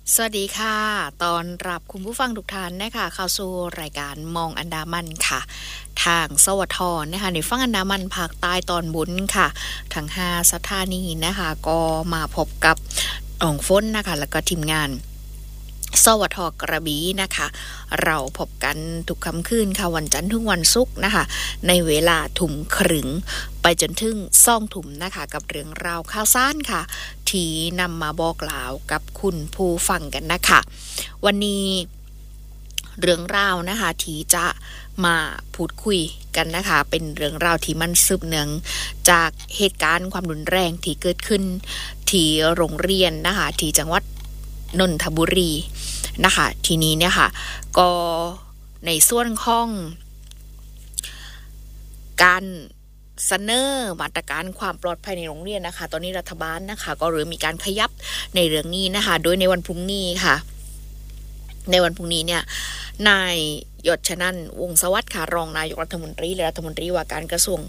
สวัสดีค่ะตอนรับคุณผู้ฟังทุกท่านนะคะเข้าสู่รายการมองอันดามันค่ะทางสวทนะคะในฝั่งอันดามันภาคใต้ตอนบนค่ะทั้ง5สถานีนะคะก็มาพบกับอ่องฝนนะคะแล้วก็ทีมงานสวทกระบี่นะคะเราพบกันทุกค่ำคืนค่ะวันจันทร์ถึงวันศุกร์นะคะในเวลาทุ่มครึ่งไปจนถึง20:00 นนะคะกับเรื่องราวข่าวสารค่ะที่นำมาบอกกล่าวกับคุณผู้ฟังกันนะคะวันนี้เรื่องราวนะคะที่จะมาพูดคุยกันนะคะเป็นเรื่องราวที่มันสืบเนื่องจากเหตุการณ์ความรุนแรงที่เกิดขึ้นที่โรงเรียนนะคะที่จังหวัดนนทบุรีนะคะทีนี้เนี่ยค่ะก็ในส่วนของการเสนอมาตรการความปลอดภัยในโรงเรียนนะคะตอนนี้รัฐบาลนะคะก็เริ่มมีการขยับในเรื่องนี้นะคะโดยในวันพรุ่งนี้ค่ะในวันพรุ่งนี้เนี่ยนายยศชนันท์วงศ์สวัสดิ์ค่ะรองนายกรัฐมนตรีและรัฐมนตรีว่าการกระทรวง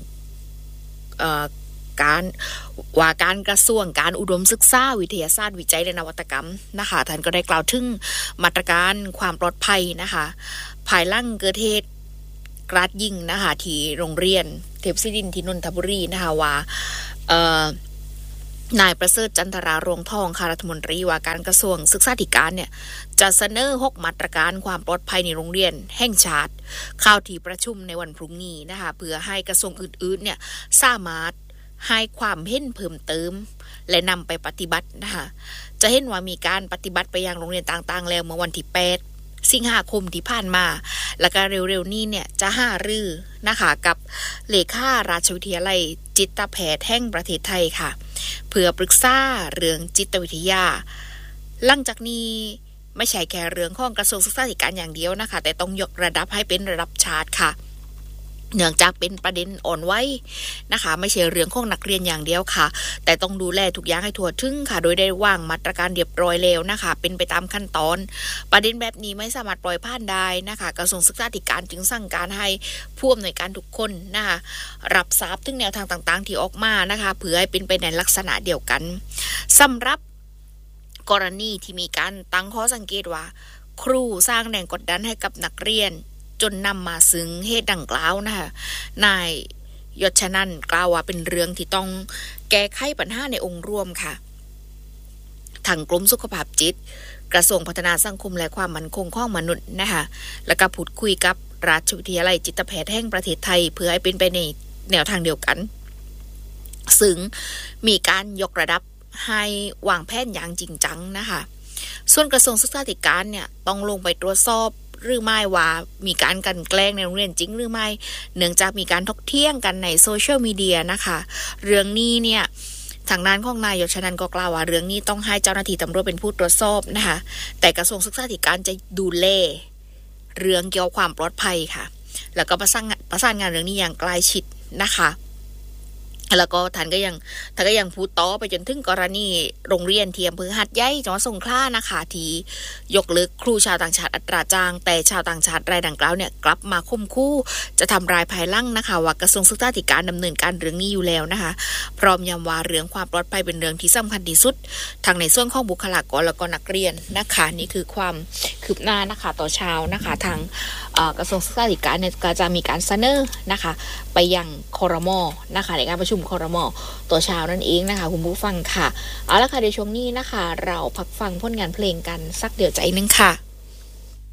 การกระทรวงการอุดมศึกษาวิทยาศาสตร์วิจัยและนวัตกรรมนะคะท่านก็ได้กล่าวถึงมาตรการความปลอดภัยนะคะภายหลังเกิดเหตุกราดยิงนะคะที่โรงเรียนเทพศิรินทร์ที่นนทบุรีนะคะว่านายประเสริฐจันทรารวงทองค่ะรัฐมนตรีว่าการกระทรวงศึกษาธิการเนี่ยจะเสนอ6มาตรการความปลอดภัยในโรงเรียนแห่งชาติเข้าที่ประชุมในวันพรุ่งนี้นะคะเพื่อให้กระทรวงอื่นๆเนี่ยสามารถให้ความเห็นเพิ่มเติมและนำไปปฏิบัตินะคะจะเห็นว่ามีการปฏิบัติไปยังโรงเรียนต่างๆแล้วเมื่อวันที่8สิงหาคมที่ผ่านมาแล้วก็เร็วๆนี้เนี่ยจะหารือนะคะกับเลขาราชวิทยาลัยจิตแพทย์แห่งประเทศไทยค่ะเพื่อปรึกษาเรื่องจิตวิทยาหลังจากนี้ไม่ใช่แค่เรื่องของกระทรวงศึกษาธิการอย่างเดียวนะคะแต่ต้องยกระดับให้เป็นระดับชาติค่ะเนื่องจากเป็นประเด็นอ่อนไหวนะคะไม่ใช่เรื่องของนักเรียนอย่างเดียวค่ะแต่ต้องดูแลทุกอย่างให้ทั่วถึงค่ะโดยได้วางมาตรการเรียบร้อยแล้วนะคะเป็นไปตามขั้นตอนประเด็นแบบนี้ไม่สามารถปล่อยผ่านได้นะคะกระทรวงศึกษาธิการจึงสั่งการให้ผู้อำนวยการทุกคนนะคะรับทราบถึงแนวทางต่างๆที่ออกมานะคะเพื่อให้เป็นไปในลักษณะเดียวกันสำหรับกรณีที่มีการตั้งข้อสังเกตว่าครูสร้างแรงกดดันให้กับนักเรียนจนนำมาซึ่งเหตุดังกล่าวนะคะนายยศชนันท์กล่าวว่าเป็นเรื่องที่ต้องแก้ไขปัญหาในองค์รวมค่ะทางกรมสุขภาพจิตกระทรวงพัฒนาสังคมและความมั่นคงของมนุษย์นะคะแล้วก็พูดคุยกับราชวิทยาลัยจิตแพทย์แห่งประเทศไทยเพื่อให้เป็นไปในแนวทางเดียวกันซึ่งมีการยกระดับให้วางแผนอย่างจริงจังนะคะส่วนกระทรวงศึกษาธิการเนี่ยต้องลงไปตรวจสอบหรือไม่ว่ามีการกลั่นแกล้งในโรงเรียนจริงหรือไม่เนื่องจากมีการถกเถียงกันในโซเชียลมีเดียนะคะเรื่องนี้เนี่ยทางด้านของนายยศชนันท์ก็กล่าวว่าเรื่องนี้ต้องให้เจ้าหน้าที่ตำรวจเป็นผู้ตรวจสอบนะคะแต่กระทรวงศึกษาธิการจะดูแลเรื่องเกี่ยวกับความปลอดภัยค่ะแล้วก็ประสานงานเรื่องนี้อย่างใกล้ชิดนะคะแล้วก็ท่านก็ยังพูดต่อไปจนถึงกรณีโรงเรียนที่อำเภอหาดใหญ่จังหวัดสงขลานะคะที่ยกเลิกครูชาวต่างชาติอัตราจ้างแต่ชาวต่างชาติรายดังกล่าวเนี่ยกลับมาข่มขู่จะทำลายภายหลังนะคะว่ากระทรวงศึกษาธิการดำเนินการเรื่องนี้อยู่แล้วนะคะพร้อมย้ำว่าเรื่องความปลอดภัยเป็นเรื่องที่สำคัญที่สุดทั้งในส่วนของบุคลากรแล้วก็นักเรียนนะคะนี่คือความคืบหน้านะคะต่อเช้านะคะทางกระทรวงศึกษาธิการเนี่ยก็จะมีการเสนอนะคะไปยังครม.นะคะในการประชุมครม.ตัวเช้านั่นเองนะคะคุณผู้ฟังค่ะเอาละค่ะในช่วงนี้นะคะเราพักฟังผลงานเพลงกันสักเดี๋ยวใจนึงค่ะ